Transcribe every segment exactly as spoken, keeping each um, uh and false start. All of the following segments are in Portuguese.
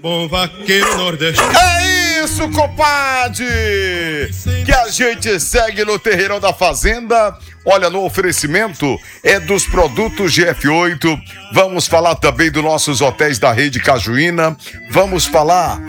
bom vaqueiro nordestino. É isso, compadre! Que a gente segue no Terreirão da Fazenda. Olha, no oferecimento é dos produtos G F oito. Vamos falar também dos nossos hotéis da rede Cajuína. Vamos falar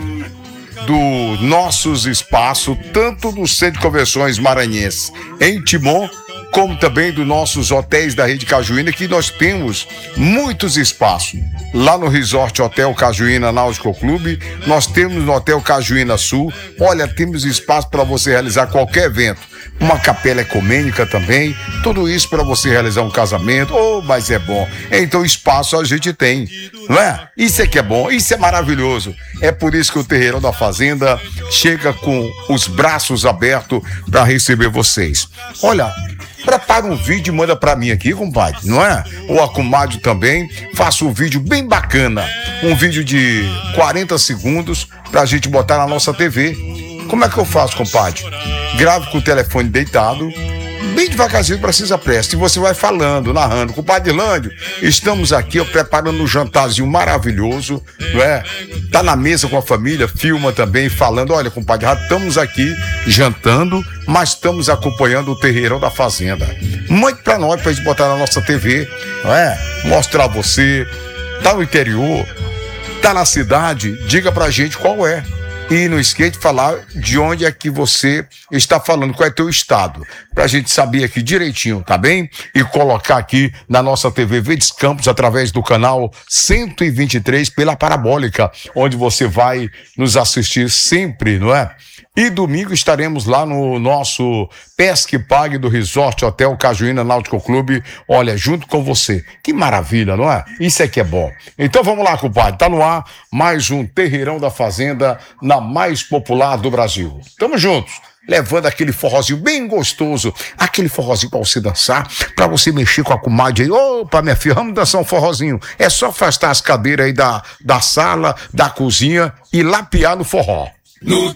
dos nossos espaços, tanto no Centro de Convenções Maranhense em Timon, como também dos nossos hotéis da rede Cajuína, que nós temos muitos espaços. Lá no Resort Hotel Cajuína Náutico Clube, nós temos no Hotel Cajuína Sul, olha, temos espaço para você realizar qualquer evento. Uma capela ecumênica também, tudo isso para você realizar um casamento. Oh, mas é bom. Então espaço a gente tem, não é? Isso é que é bom, isso é maravilhoso. É por isso que o Terreirão da Fazenda chega com os braços abertos para receber vocês. Olha, prepara um vídeo e manda pra mim aqui, compadre, não é? Ou a comadre também, faça um vídeo bem bacana, um vídeo de quarenta segundos pra gente botar na nossa T V. Como é que eu faço, compadre? Grave com o telefone deitado, bem devagarzinho, precisa pressa, e você vai falando, narrando. Compadre Lândio, estamos aqui, ó, preparando um jantarzinho maravilhoso, não é? Tá na mesa com a família, filma também, falando, olha, compadre, já estamos aqui jantando, mas estamos acompanhando o Terreirão da Fazenda. Muito pra nós, pra gente botar na nossa T V, não é? Mostrar você, tá no interior, tá na cidade, diga pra gente qual é. E não esquece de falar de onde é que você está falando, qual é teu estado, pra gente saber aqui direitinho, tá bem? E colocar aqui na nossa T V Verdes Campos, através do canal cento e vinte e três, pela Parabólica, onde você vai nos assistir sempre, não é? E domingo estaremos lá no nosso Pesque e Pague do Resort Hotel Cajuína Náutico Clube, olha, junto com você. Que maravilha, não é? Isso é que é bom. Então vamos lá, compadre, tá no ar mais um Terreirão da Fazenda na mais popular do Brasil. Tamo juntos, levando aquele forrozinho bem gostoso, aquele forrozinho pra você dançar, pra você mexer com a comadre aí. Opa, minha filha, vamos dançar um forrozinho. É só afastar as cadeiras aí da, da sala, da cozinha e lapear no forró. No